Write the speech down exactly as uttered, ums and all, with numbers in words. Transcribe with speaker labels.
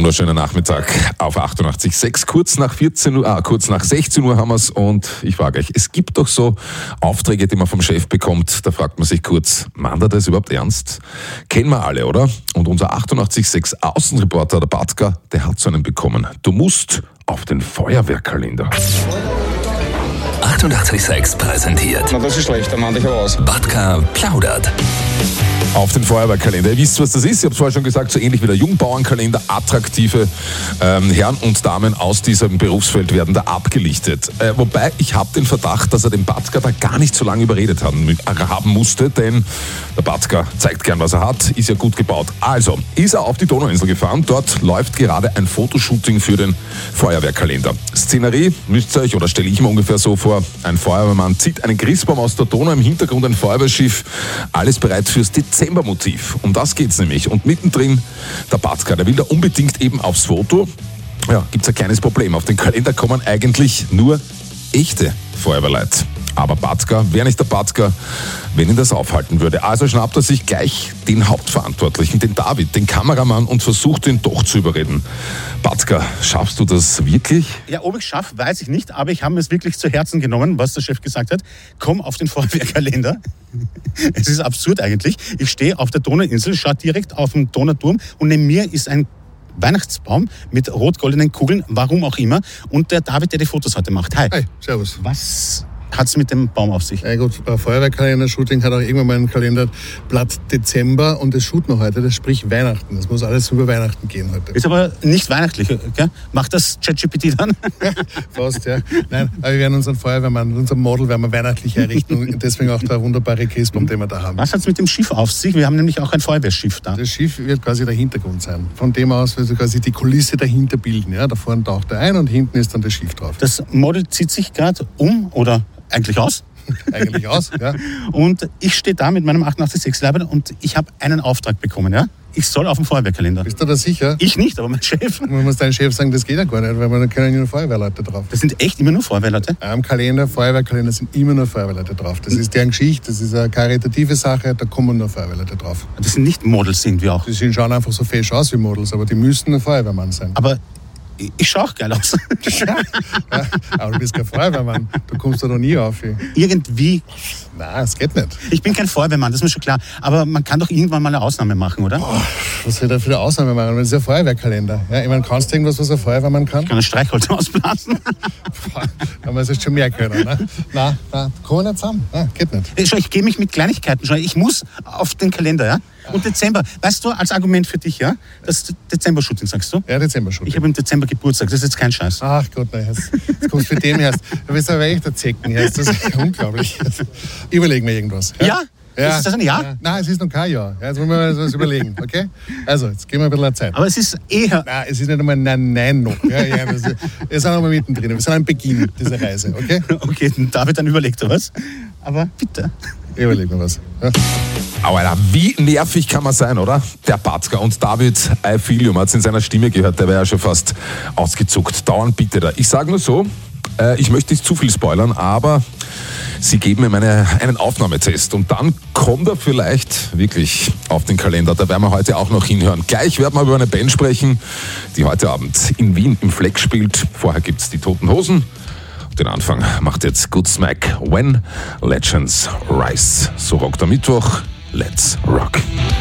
Speaker 1: Wunderschöner Nachmittag auf achtundachtzig Komma sechs. Kurz nach vierzehn Uhr, ah, kurz nach sechzehn Uhr haben wir es und ich frage euch, es gibt doch so Aufträge, die man vom Chef bekommt, da fragt man sich kurz, meint er das überhaupt ernst? Kennen wir alle, oder? Und unser achtundachtzig Komma sechs Außenreporter, der Batka, der hat so einen bekommen. Du musst auf den Feuerwehrkalender.
Speaker 2: achtundachtzig Komma sechs präsentiert.
Speaker 3: Na, das ist schlecht, dann mach ich aber aus.
Speaker 2: Batka plaudert.
Speaker 1: Auf den Feuerwehrkalender. Ihr wisst, was das ist. Ich habe es vorher schon gesagt, so ähnlich wie der Jungbauernkalender. Attraktive ähm, Herren und Damen aus diesem Berufsfeld werden da abgelichtet. Äh, wobei, ich habe den Verdacht, dass er den Batka da gar nicht so lange überredet haben, haben musste, denn der Batka zeigt gern, was er hat, ist ja gut gebaut. Also, ist er auf die Donauinsel gefahren. Dort läuft gerade ein Fotoshooting für den Feuerwehrkalender. Szenerie, müsst ihr euch, oder stelle ich mir ungefähr so vor, ein Feuerwehrmann zieht einen Christbaum aus der Donau, im Hintergrund ein Feuerwehrschiff, alles bereit fürs Dezembermotiv. Um das geht's nämlich. Und mittendrin der Batka, der will da unbedingt eben aufs Foto. Ja, gibt's ein kleines Problem. Auf den Kalender kommen eigentlich nur echte Feuerwehrleute. Aber Batka wäre nicht der Batka, wenn ihn das aufhalten würde. Also schnappt er sich gleich den Hauptverantwortlichen, den David, den Kameramann, und versucht ihn doch zu überreden. Batka, schaffst du das wirklich?
Speaker 4: Ja, ob ich schaffe, weiß ich nicht, aber ich habe mir es wirklich zu Herzen genommen, was der Chef gesagt hat. Komm auf den Feuerwehrkalender. Es ist absurd eigentlich. Ich stehe auf der Donauinsel, schaue direkt auf den Donauturm und neben mir ist ein Weihnachtsbaum mit rot-goldenen Kugeln, warum auch immer. Und der David, der die Fotos heute macht. Hi.
Speaker 5: Hi, servus.
Speaker 4: Was hat es mit dem Baum auf sich?
Speaker 5: Ja gut, ein Feuerwehrkalender-Shooting hat auch irgendwann mal einen Kalender Blatt Dezember und das shooten wir heute, das spricht Weihnachten. Das muss alles über Weihnachten gehen heute.
Speaker 4: Ist aber nicht weihnachtlich, gell? Macht das ChatGPT dann?
Speaker 5: Fast, ja. Nein, aber wir werden unseren Feuerwehrmann, unser Model werden wir weihnachtlich errichten und deswegen auch der wunderbare Christbaum, den wir da haben.
Speaker 4: Was hat es mit dem Schiff auf sich? Wir haben nämlich auch ein Feuerwehrschiff da.
Speaker 5: Das Schiff wird quasi der Hintergrund sein. Von dem aus wird quasi die Kulisse dahinter bilden. Ja? Da vorne taucht er ein und hinten ist dann das Schiff drauf.
Speaker 4: Das Model zieht sich gerade um oder eigentlich aus.
Speaker 5: Eigentlich aus, ja.
Speaker 4: Und ich stehe da mit meinem achtundachtzig Komma sechs Leiber und ich habe einen Auftrag bekommen, ja. Ich soll auf den Feuerwehrkalender.
Speaker 5: Bist du da sicher?
Speaker 4: Ich nicht, aber mein Chef.
Speaker 5: Man muss deinem Chef sagen, das geht ja gar nicht, weil man da können nur Feuerwehrleute drauf.
Speaker 4: Das sind echt immer nur Feuerwehrleute?
Speaker 5: Am Kalender, Feuerwehrkalender sind immer nur Feuerwehrleute drauf. Das ist deren Geschichte, das ist eine karitative Sache, da kommen nur Feuerwehrleute drauf.
Speaker 4: Das sind nicht Models, sind wir auch.
Speaker 5: Die sehen, schauen einfach so fesch aus wie Models, aber die müssen ein Feuerwehrmann sein.
Speaker 4: Aber ich schaue auch geil aus.
Speaker 5: Ja, aber du bist kein Feuerwehrmann, du kommst da noch nie auf.
Speaker 4: Irgendwie.
Speaker 5: Nein, das geht nicht.
Speaker 4: Ich bin kein Feuerwehrmann, das ist mir schon klar. Aber man kann doch irgendwann mal eine Ausnahme machen, oder?
Speaker 5: Oh, was soll ich da für eine Ausnahme machen? Das ist ja ein Feuerwehrkalender. Ja, ich meine, kannst du irgendwas, was ein Feuerwehrmann kann?
Speaker 4: Ich kann ein Streichholz ausblasen.
Speaker 5: Aber es ist schon mehr können. Ne? Nein, nein, kommen wir nicht zusammen. Nein, geht nicht.
Speaker 4: Schau, ich gehe mich mit Kleinigkeiten. Schau, ich muss auf den Kalender, ja? Und Dezember, weißt du, als Argument für dich, ja? Das Dezember-Shooting, sagst du?
Speaker 5: Ja, Dezember-Shooting.
Speaker 4: Ich habe im Dezember Geburtstag, das ist jetzt kein Scheiß.
Speaker 5: Ach Gott, nein, jetzt, jetzt kommst du mit dem erst. Du bist aber echt der Zecken erst. Das ist unglaublich. Überlegen wir irgendwas.
Speaker 4: Ja? ja?
Speaker 5: Ja.
Speaker 4: Ist das ein Ja?
Speaker 5: ja? Nein, es ist noch kein Jahr. Ja, jetzt wollen wir mal was überlegen, okay? Also, jetzt geben wir ein bisschen Zeit.
Speaker 4: Aber es ist eher...
Speaker 5: Nein, es ist nicht einmal Nein, Nein noch. Ja, ja, das ist, wir sind noch mal mittendrin. Wir sind am Beginn dieser Reise, okay?
Speaker 4: Okay, David, dann überlegt er was. Aber bitte.
Speaker 5: Überlegen wir was. Ja.
Speaker 1: Aber Alter, wie nervig kann man sein, oder? Der Batka und David Eifilium hat es in seiner Stimme gehört, der wäre ja schon fast ausgezuckt. Dauernd bitte da. Ich sage nur so, äh, ich möchte nicht zu viel spoilern, aber sie geben ihm eine, einen Aufnahmetest und dann kommt er vielleicht wirklich auf den Kalender. Da werden wir heute auch noch hinhören. Gleich werden wir über eine Band sprechen, die heute Abend in Wien im Fleck spielt. Vorher gibt es die Toten Hosen. Den Anfang macht jetzt Goodsmack, When Legends Rise. So rockt der Mittwoch. Let's rock.